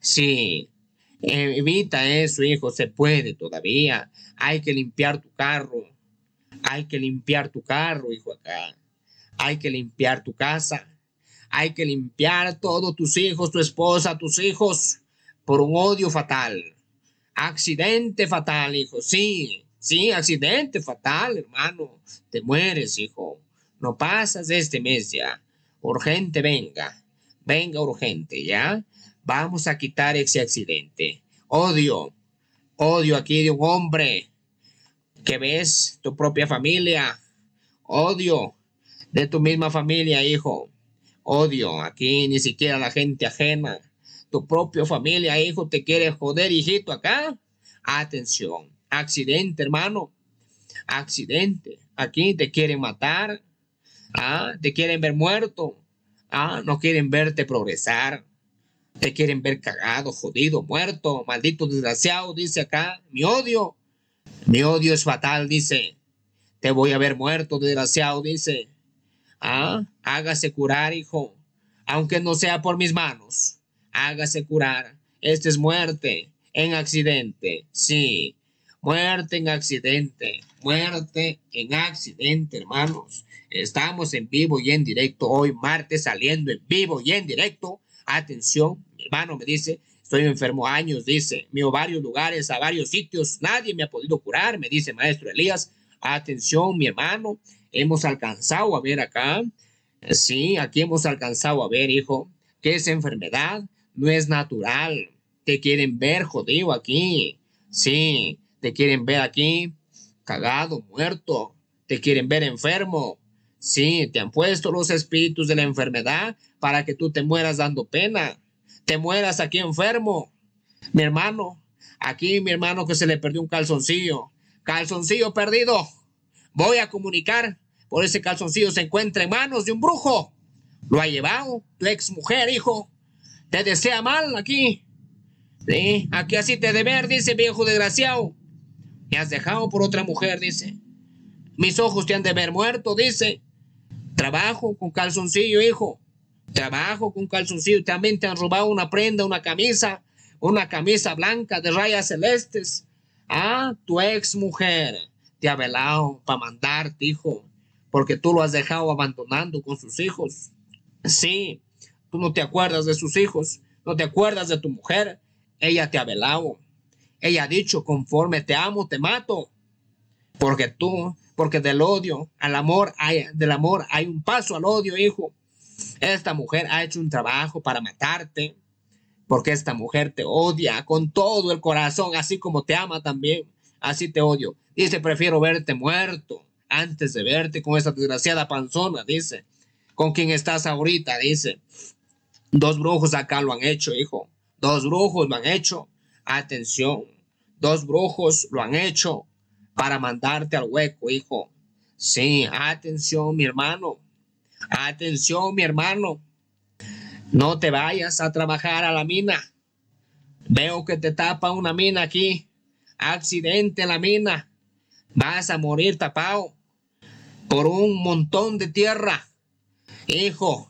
Sí, evita eso, hijo, se puede todavía. Hay que limpiar tu carro, hay que limpiar tu carro, hijo, acá. Hay que limpiar tu casa, hay que limpiar todos tus hijos, tu esposa, tus hijos, por un odio fatal. Accidente fatal, hijo. Sí, sí, accidente fatal, hermano. Te mueres, hijo. No pasas este mes ya. Urgente, venga. Venga, urgente, ¿ya? Vamos a quitar ese accidente. Odio, odio aquí de un hombre que ves tu propia familia. Odio de tu misma familia, hijo. Odio aquí ni siquiera la gente ajena. Tu propia familia, hijo, te quiere joder, hijito, acá. Atención, accidente, hermano. Accidente. Aquí te quieren matar. Te quieren ver muerto. No quieren verte progresar. Te quieren ver cagado, jodido, muerto, maldito desgraciado, dice acá. Mi odio es fatal, dice. Te voy a ver muerto, desgraciado, dice. Hágase curar, hijo, aunque no sea por mis manos. Hágase curar. Esta es muerte en accidente. Sí, muerte en accidente. Muerte en accidente, hermanos. Estamos en vivo y en directo hoy, martes, saliendo en vivo y en directo. Atención, mi hermano me dice, estoy enfermo años, dice, me he ido a varios lugares, a varios sitios, nadie me ha podido curar, me dice maestro Elías. Atención, mi hermano, hemos alcanzado a ver acá, sí, aquí hemos alcanzado a ver, hijo, que esa enfermedad no es natural. Te quieren ver jodido aquí, sí, te quieren ver aquí cagado, muerto, te quieren ver enfermo, sí, te han puesto los espíritus de la enfermedad para que tú te mueras dando pena, te mueras aquí enfermo, mi hermano, aquí mi hermano que se le perdió un calzoncillo, calzoncillo perdido. Voy a comunicar por ese calzoncillo se encuentra en manos de un brujo. Lo ha llevado tu ex mujer, hijo. Te desea mal aquí. Sí, aquí así te de ver, dice viejo desgraciado. Me has dejado por otra mujer, dice. Mis ojos te han de ver muerto, dice. Trabajo con calzoncillo, hijo. Trabajo con calzoncillo. También te han robado una prenda, una camisa blanca de rayas celestes. Tu ex mujer te ha velado para mandarte, hijo, porque tú lo has dejado abandonando con sus hijos. Sí, tú no te acuerdas de sus hijos, no te acuerdas de tu mujer. Ella te ha velado. Ella ha dicho, conforme te amo, te mato. Porque del odio al amor del amor hay un paso al odio, hijo. Esta mujer ha hecho un trabajo para matarte, porque esta mujer te odia con todo el corazón, así como te ama también, así te odio. Dice, prefiero verte muerto antes de verte con esa desgraciada panzona, dice, con quien estás ahorita, dice. Dos brujos acá lo han hecho, hijo. Dos brujos lo han hecho. Atención, dos brujos lo han hecho para mandarte al hueco, hijo. Sí, atención, mi hermano. Atención, mi hermano. No te vayas a trabajar a la mina. Veo que te tapa una mina aquí. Accidente en la mina. Vas a morir tapado por un montón de tierra. Hijo,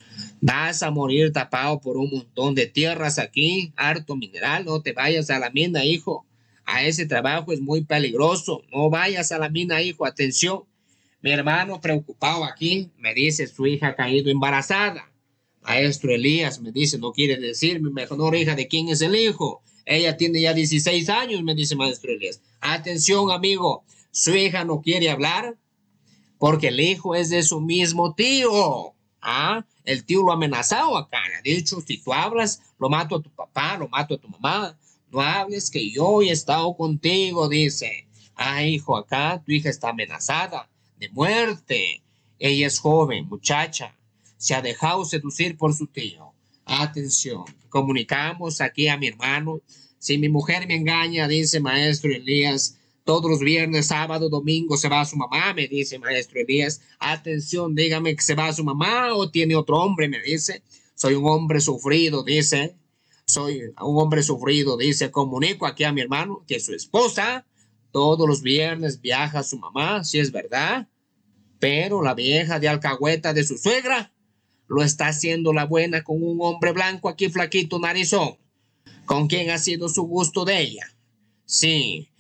vas a morir tapado por un montón de tierras aquí. Harto mineral. No te vayas a la mina, hijo. A ese trabajo es muy peligroso. No vayas a la mina, hijo. Atención. Mi hermano preocupado aquí me dice su hija ha caído embarazada. Maestro Elías me dice, no quiere decirme, mejor hija, de quién es el hijo. Ella tiene ya 16 años, me dice Maestro Elías. Atención, amigo, su hija no quiere hablar porque el hijo es de su mismo tío. El tío lo ha amenazado acá. Le ha dicho, si tú hablas, lo mato a tu papá, lo mato a tu mamá. No hables que yo he estado contigo, dice. Hijo, acá tu hija está amenazada de muerte. Ella es joven, muchacha. Se ha dejado seducir por su tío. Atención, comunicamos aquí a mi hermano. Si mi mujer me engaña, dice Maestro Elías, todos los viernes, sábado, domingo se va a su mamá, me dice Maestro Elías. Atención, dígame que se va a su mamá o tiene otro hombre, me dice. Soy un hombre sufrido, dice. Soy un hombre sufrido, dice. Comunico aquí a mi hermano que su esposa todos los viernes viaja a su mamá, si es verdad, pero la vieja de alcahueta de su suegra lo está haciendo la buena con un hombre blanco aquí flaquito, narizón. ¿Con quién ha sido su gusto de ella? Sí,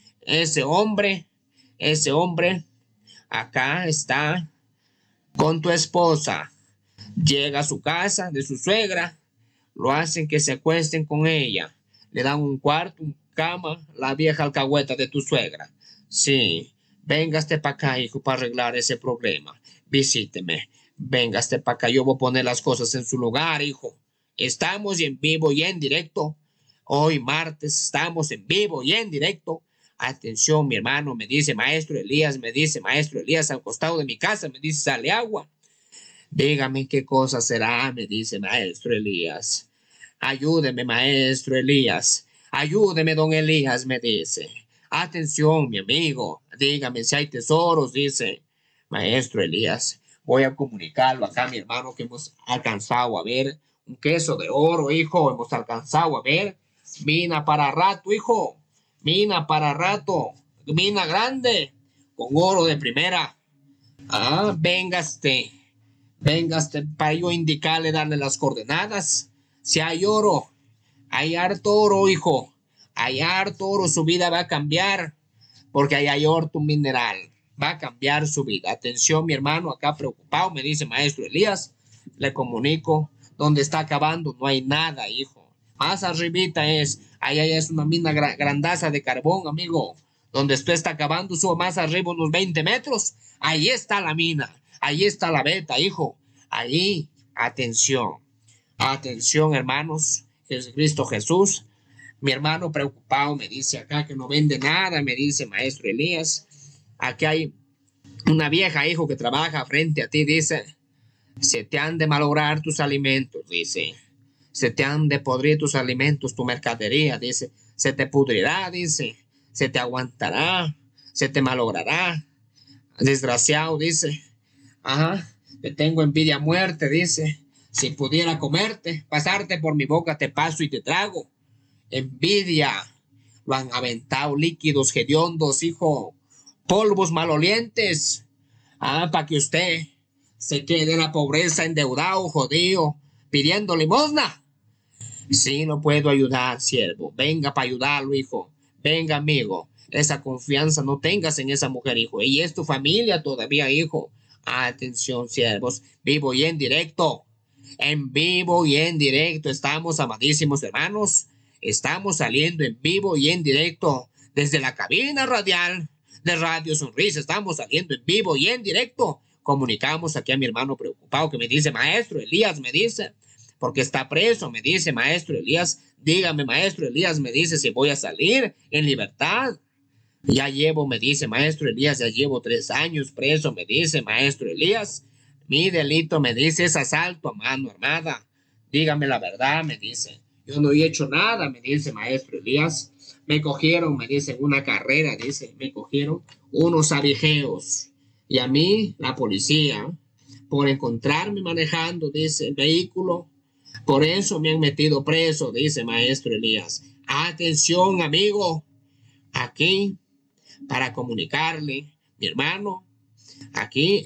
ese hombre acá está con tu esposa. Llega a su casa de su suegra, lo hacen que se acuesten con ella. Le dan un cuarto, una cama, la vieja alcahueta de tu suegra. Sí, véngase para acá, hijo, para arreglar ese problema. Visíteme. Véngase para acá, yo voy a poner las cosas en su lugar, hijo. Estamos en vivo y en directo. Hoy martes estamos en vivo y en directo. Atención, mi hermano, me dice maestro Elías, al costado de mi casa, me dice, sale agua. Dígame qué cosa será, me dice maestro Elías. Ayúdeme, maestro Elías. Ayúdeme, don Elías, me dice. Atención, mi amigo. Dígame si hay tesoros, dice maestro Elías. Voy a comunicarlo acá a mi hermano que hemos alcanzado a ver un queso de oro, hijo. Hemos alcanzado a ver mina para rato, hijo. Mina para rato. Mina grande con oro de primera. Ah, véngase para yo indicarle, darle las coordenadas. Si hay oro, hay harto oro, hijo. Hay harto oro, su vida va a cambiar. Porque ahí hay orto mineral. Va a cambiar su vida. Atención, mi hermano, acá preocupado, me dice maestro Elías. Le comunico, donde está acabando no hay nada, hijo. Más arribita ahí es una mina grandaza de carbón, amigo. Donde usted está acabando, sube más arriba unos 20 metros. Ahí está la mina. Ahí está la beta, hijo. Ahí, atención. Atención, hermanos. Jesucristo Jesús. Mi hermano preocupado me dice acá que no vende nada, me dice maestro Elías. Aquí hay una vieja, hijo, que trabaja frente a ti, dice. Se te han de malograr tus alimentos, dice. Se te han de podrir tus alimentos, tu mercadería, dice. Se te pudrirá, dice. Se te aguantará, se te malogrará. Desgraciado, dice. Ajá, te tengo envidia a muerte, dice. Si pudiera comerte, pasarte por mi boca, te paso y te trago. Envidia. Lo han aventado líquidos hediondos, hijo. Polvos malolientes. Ah, para que usted se quede en la pobreza, endeudado, jodido, pidiendo limosna. Sí, no puedo ayudar, siervo. Venga para ayudarlo, hijo. Venga, amigo. Esa confianza no tengas en esa mujer, hijo. Y es tu familia todavía, hijo. Atención, siervos. Vivo y en directo. En vivo y en directo. Estamos, amadísimos hermanos. Estamos saliendo en vivo y en directo desde la cabina radial de Radio Sonrisa. Estamos saliendo en vivo y en directo. Comunicamos aquí a mi hermano preocupado que me dice, maestro Elías, me dice, porque está preso, me dice maestro Elías. Dígame, maestro Elías, me dice si voy a salir en libertad. Ya llevo, me dice maestro Elías, ya llevo 3 años preso, me dice maestro Elías. Mi delito, me dice, es asalto a mano armada. Dígame la verdad, me dice. Yo no he hecho nada, me dice maestro Elías. Me cogieron, me dice, en una carrera, dice, me cogieron unos abigeos. Y a mí, la policía, por encontrarme manejando, dice, el vehículo, por eso me han metido preso, dice maestro Elías. Atención, amigo, aquí, para comunicarle, mi hermano, aquí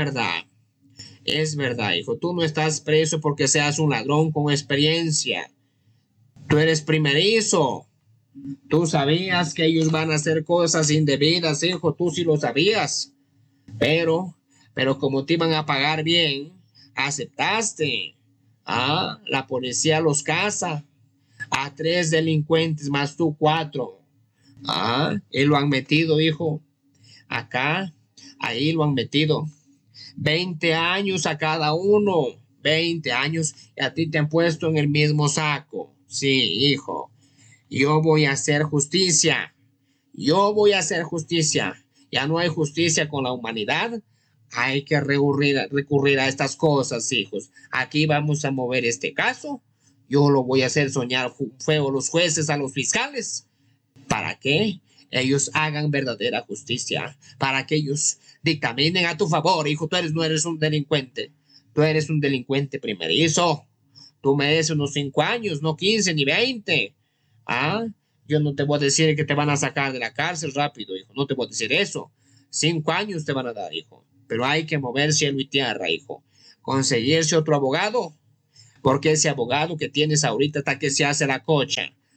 es verdad, hijo, tú no estás preso porque seas un ladrón con experiencia, tú eres primerizo, tú sabías que ellos van a hacer cosas indebidas, hijo, tú sí lo sabías, pero como te iban a pagar bien, aceptaste. Ah, la policía los caza a 3 delincuentes más tú 4. Ah, y lo han metido, hijo. Acá, ahí lo han metido. 20 años a cada uno. 20 años y a ti te han puesto en el mismo saco. Sí, hijo. Yo voy a hacer justicia. Yo voy a hacer justicia. Ya no hay justicia con la humanidad. Hay que recurrir a estas cosas, hijos. Aquí vamos a mover este caso. Yo lo voy a hacer soñar feo a los jueces, a los fiscales. ¿Para qué? Ellos hagan verdadera justicia. Para que ellos dictaminen a tu favor, hijo. Tú no eres un delincuente. Tú eres un delincuente primerizo. Tú mereces unos 5 años, no 15 ni 20. Ah, yo no te voy a decir que te van a sacar de la cárcel rápido, hijo. No te voy a decir eso. 5 años te van a dar, hijo. Pero hay que mover cielo y tierra, hijo. Conseguirse otro abogado. Porque ese abogado que tienes ahorita hasta que se hace la cocha.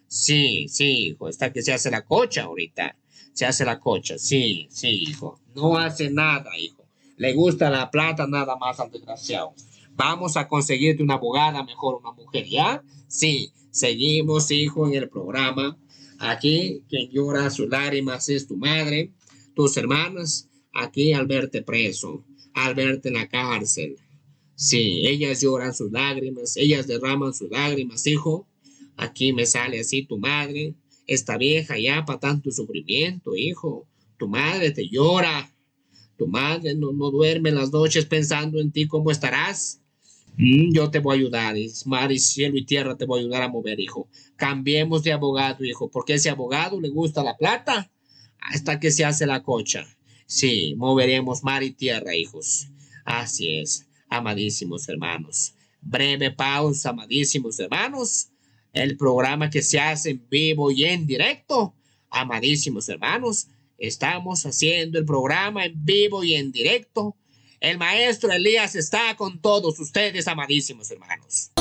Sí, sí, hijo, está que se hace la cocha ahorita. Se hace la cocha, sí, sí, hijo. No hace nada, hijo. Le gusta la plata nada más al desgraciado. Vamos a conseguirte una abogada, mejor una mujer, ¿ya? Sí, seguimos, hijo, en el programa. Aquí, quien llora sus lágrimas es tu madre, tus hermanas, aquí al verte preso, al verte en la cárcel. Sí, ellas lloran sus lágrimas, ellas derraman sus lágrimas, hijo. Aquí me sale así tu madre, esta vieja ya para tanto sufrimiento, hijo. Tu madre te llora, tu madre no duerme en las noches pensando en ti, ¿cómo estarás? Yo te voy a ayudar, mar y cielo y tierra te voy a ayudar a mover, hijo. Cambiemos de abogado, hijo, porque ese abogado le gusta la plata hasta que se hace la cocha. Sí, moveremos mar y tierra, hijos. Así es, amadísimos hermanos. Breve pausa, amadísimos hermanos. El programa que se hace en vivo y en directo, amadísimos hermanos. Estamos haciendo el programa en vivo y en directo. El maestro Elías está con todos ustedes, amadísimos hermanos.